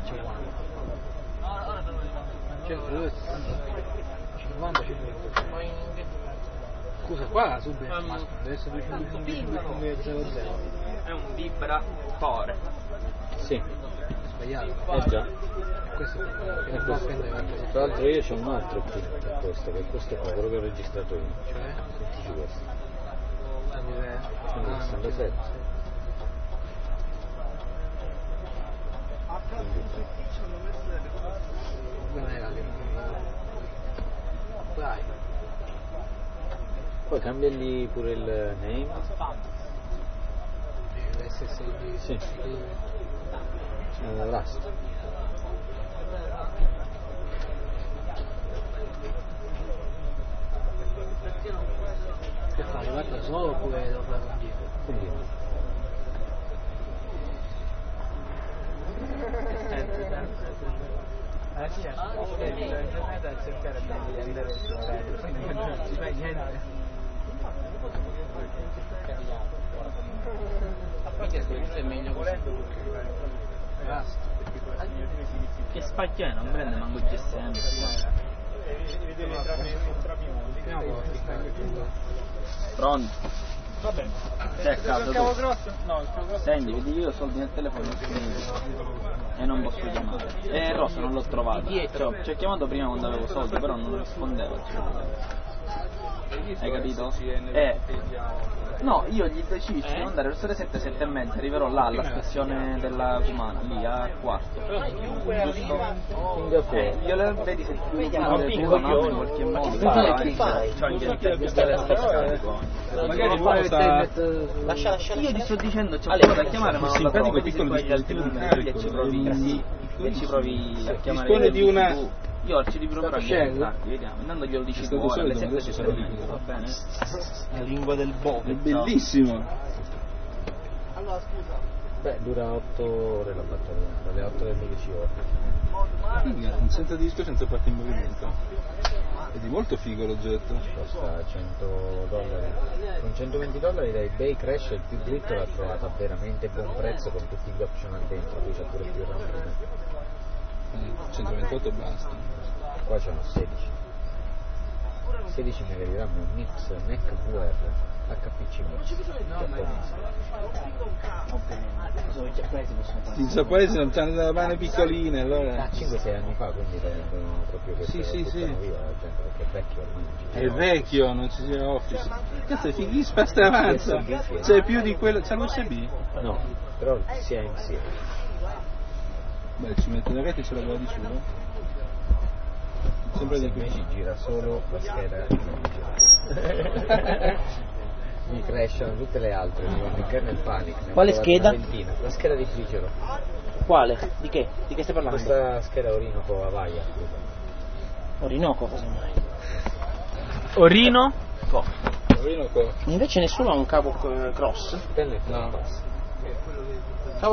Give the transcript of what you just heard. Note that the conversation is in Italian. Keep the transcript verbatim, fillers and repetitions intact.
cinquanta. centodue cinquanta centoventi. Scusa, qua subito um, deve essere duecentocinque zero zero. È un vibratore. Sì. Sbagliato. Eh già. Questo è è questo. Tra l'altro io c'ho un altro qui per questo, che è questo qua, quello che ho registrato io. Cioè? Sentici questo. Ah, sessantasette. Dai. Poi cambiagli pure il name. S S I D. Sì. Uh, Rust. Che fa? Li guarda solo oppure lo fa con dietro? Con dietro. Ah sì, il giornata a cercare di andare su orario, non si fa niente. Perché questo è meglio così? Che spacchia non prende manco G S M. Pronto? Va bene. No, senti, vedi io ho soldi nel telefono e non posso chiamare. E Rosso non l'ho trovato. Cioè, ci ho chiamato prima quando avevo soldi, però non rispondeva. Hai capito? Eh. No, io gli decisi di andare verso le sette, sette e mezza, arriverò là alla stazione della Cumana, lì a quarto. Giusto? Eh, io le vedi se tu mi chiami in qualche modo. Che fai? Magari lascia lasciare. Io ti sto dicendo, c'ho provato a chiamare, ma non la trovo. Vedi se poi gli altri numeri che ci provi, che ci provi a chiamare. Dispone di una... Io ci riproverò a chiamarti, vediamo. Intanto glielo dici tu ora, alle sette ci sono lì, va bene? La lingua del bove. È bellissimo. Allora scusa. Beh, dura otto ore la batteria, dalle otto alle dodici ore. Figa, un senza disco senza parte in movimento. È di molto figo l'oggetto. Costa cento dollari. Con centoventi dollari da eBay Crash il più dritto l'ha trovata a veramente buon prezzo con tutti gli optional dentro, qui c'è pure più RAM. centoventotto basta. Qua c'hanno sedici. sedici mega di RAM, un mix N E C V R H P C mix giapponese. In giapponese non c'hanno delle mani piccoline, allora. Ah, cinque sei anni fa, quindi rendono proprio questo. Sì, sì, sì. Via la gente, perché è vecchio ormai. È vecchio, non ci sia Office. Cazzo, è fighissimo, sta avanza. C'è più di quello. C'è l'U S B? No, però sia insieme. Beh, ci mette la rete e ce l'aveva di su, no? Sembra di qui. Ci gira solo la scheda. Mi crashano tutte le altre, mi vanno in kernel panic. Quale scheda? La scheda di Frigero. Quale? Di che? Di che stai parlando? Questa scheda Orinoco Avaya. Orinoco, cosa mai? Orino? Co. Orinoco. Invece nessuno ha un cavo cross? No.